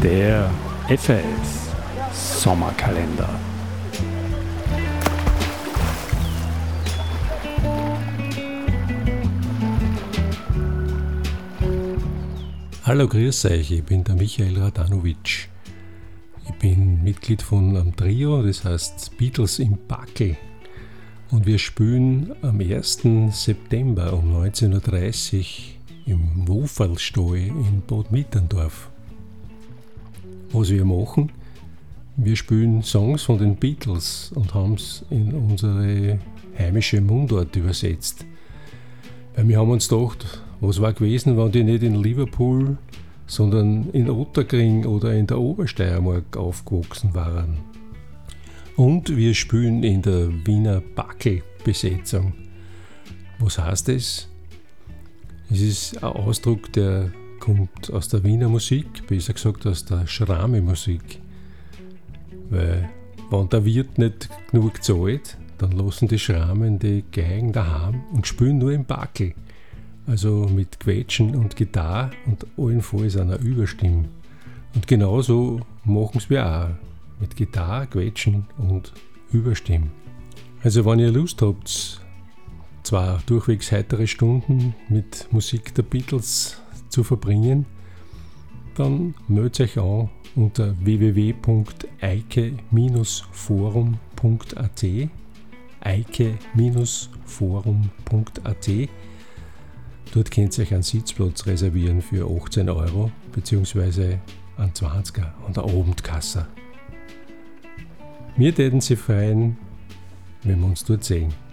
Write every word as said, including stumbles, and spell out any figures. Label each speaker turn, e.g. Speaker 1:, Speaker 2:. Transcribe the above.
Speaker 1: Der F A S Sommerkalender.
Speaker 2: Hallo, grüß euch, ich bin der Michael Radanovic. Ich bin Mitglied von einem Trio, das heißt Beatles im Backel. Und wir spielen am ersten September um neunzehn Uhr dreißig im Woferlstall in Bad Mitterndorf. Was wir machen, wir spielen Songs von den Beatles und haben es in unsere heimische Mundart übersetzt. Weil wir haben uns gedacht, was war gewesen, wenn die nicht in Liverpool, sondern in Otterkring oder in der Obersteiermark aufgewachsen waren. Und wir spielen in der Wiener Backel-Besetzung. Was heißt das? Es ist ein Ausdruck, der kommt aus der Wiener Musik, besser gesagt aus der Schramme-Musik. Weil, wenn der Wirt nicht genug zahlt, dann lassen die Schramen die Geigen daheim und spielen nur im Backel. Also mit Quetschen und Gitarre und allenfalls einer Überstimme. Und genauso machen es wir auch. Mit Gitarre, Quetschen und Überstimme. Also wenn ihr Lust habt, zwei durchwegs heitere Stunden mit Musik der Beatles zu verbringen, dann meldet euch an unter w w w punkt eike Bindestrich forum punkt a t eike Bindestrich forum punkt a t. Dort könnt ihr euch einen Sitzplatz reservieren für achtzehn Euro bzw. einen zwanziger an der Abendkasse. Wir täten Sie freuen, wenn wir uns dort sehen.